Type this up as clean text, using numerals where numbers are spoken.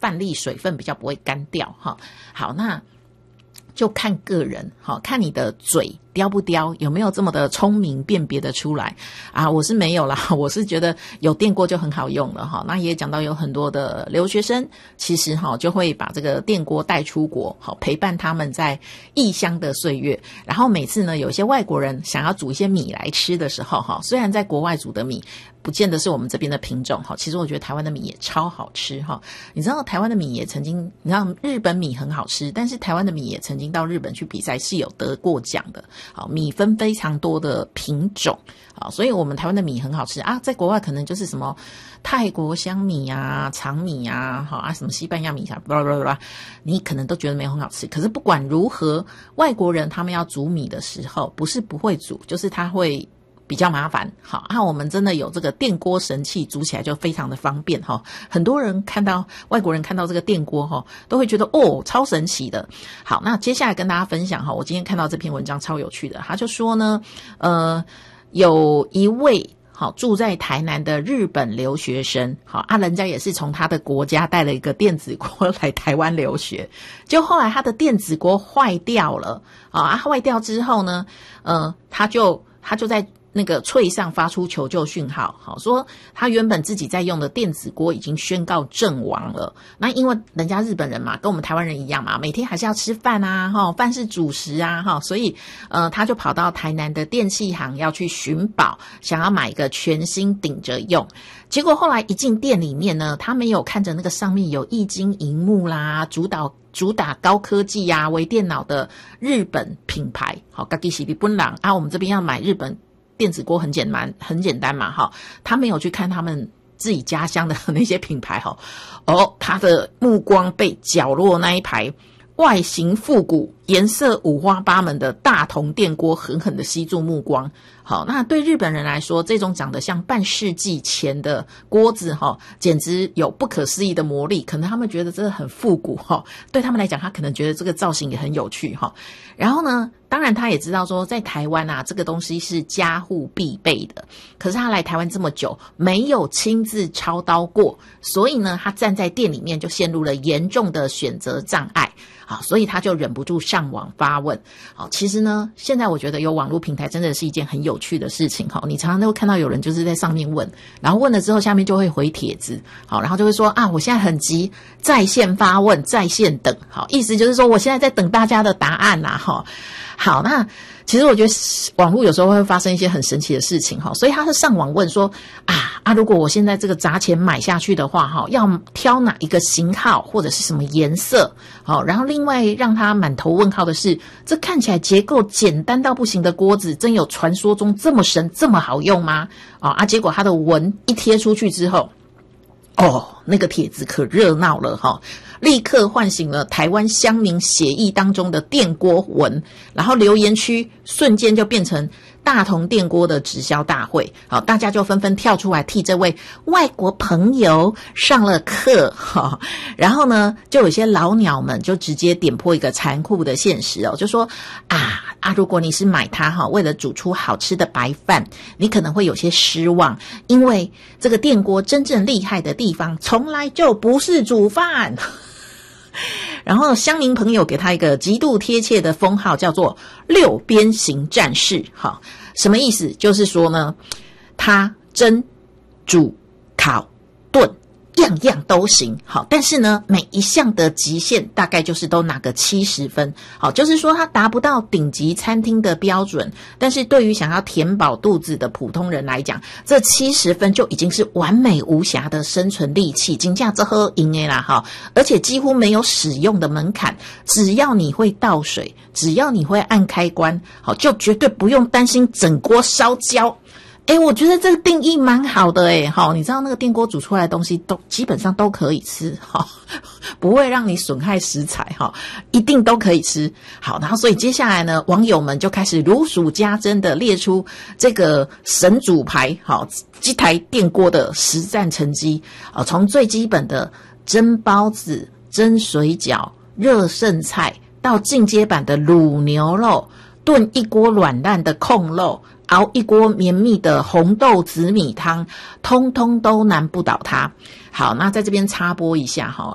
饭粒水分比较不会干掉哈。好，那就看个人，看你的嘴刁不刁，有没有这么的聪明辨别的出来啊？我是没有啦，我是觉得有电锅就很好用了哈。那也讲到有很多的留学生，其实就会把这个电锅带出国，陪伴他们在异乡的岁月。然后每次呢，有些外国人想要煮一些米来吃的时候，虽然在国外煮的米不见得是我们这边的品种，其实我觉得台湾的米也超好吃哈。你知道台湾的米也曾经，你知道日本米很好吃，但是台湾的米也曾经到日本去比赛，是有得过奖的。好，米分非常多的品种，好，所以我们台湾的米很好吃啊。在国外可能就是什么泰国香米啊、长米啊，好啊，什么西班牙米啊，你可能都觉得没有很好吃。可是不管如何，外国人他们要煮米的时候，不是不会煮，就是他会比较麻烦。好，我们真的有这个电锅神器，煮起来就非常的方便哈。很多人外国人看到这个电锅都会觉得超神奇的。好，那接下来跟大家分享我今天看到这篇文章超有趣的，他就说呢，有一位住在台南的日本留学生，人家也是从他的国家带了一个电子锅来台湾留学，就后来他的电子锅坏掉了坏掉之后呢，他就在那个脆上发出求救讯号，说他原本自己在用的电子锅已经宣告阵亡了。那因为人家日本人嘛，跟我们台湾人一样嘛，每天还是要吃饭啊，饭是主食啊，所以他就跑到台南的电器行要去寻宝，想要买一个全新顶着用。结果后来一进店里面呢，他没有看着那个上面有液晶萤幕啦，主打高科技啊微电脑的日本品牌，自己是日本人啊，我们这边要买日本电子锅很简单嘛他没有去看他们自己家乡的那些品牌他的目光被角落那一排外形复古、颜色五花八门的大同电锅狠狠的吸住目光。好，那对日本人来说，这种长得像半世纪前的锅子简直有不可思议的魔力。可能他们觉得这很复古对他们来讲，他可能觉得这个造型也很有趣然后呢，当然他也知道说，在台湾这个东西是家户必备的。可是他来台湾这么久，没有亲自操刀过，所以呢，他站在店里面就陷入了严重的选择障碍。好，所以他就忍不住上网发问。好，其实呢，现在我觉得有网络平台真的是一件很有趣的事情。好，你常常都会看到有人就是在上面问，然后问了之后下面就会回帖子。好，然后就会说我现在很急，在线发问，在线等。好，意思就是说我现在在等大家的答案啦。好，那其实我觉得网络有时候会发生一些很神奇的事情所以他是上网问说如果我现在这个砸钱买下去的话要挑哪一个型号或者是什么颜色然后另外让他满头问号的是，这看起来结构简单到不行的锅子，真有传说中这么神这么好用吗？结果他的文一贴出去之后，那个帖子可热闹了立刻唤醒了台湾乡民血液当中的电锅文，然后留言区瞬间就变成大同电锅的直销大会。好，大家就纷纷跳出来替这位外国朋友上了课然后呢，就有些老鸟们就直接点破一个残酷的现实就说如果你是买它为了煮出好吃的白饭，你可能会有些失望，因为这个电锅真正厉害的地方从来就不是煮饭然后乡民朋友给他一个极度贴切的封号，叫做六边形战士。好，什么意思？就是说呢，他蒸、煮、烤、炖，样样都行。好，但是呢，每一项的极限大概就是都拿个70分。好，就是说他达不到顶级餐厅的标准，但是对于想要填饱肚子的普通人来讲，这70分就已经是完美无瑕的生存利器，真的这好用的啦而且几乎没有使用的门槛，只要你会倒水，只要你会按开关，好，就绝对不用担心整锅烧焦。我觉得这个定义蛮好的你知道那个电锅煮出来的东西都基本上都可以吃不会让你损害食材一定都可以吃。好，然后所以接下来呢，网友们就开始如数家珍的列出这个神主牌这台电锅的实战成绩从最基本的蒸包子、蒸水饺、热剩菜，到进阶版的卤牛肉，炖一锅软烂的控肉，熬一锅绵密的红豆紫米汤，通通都难不倒他。好，那在这边插播一下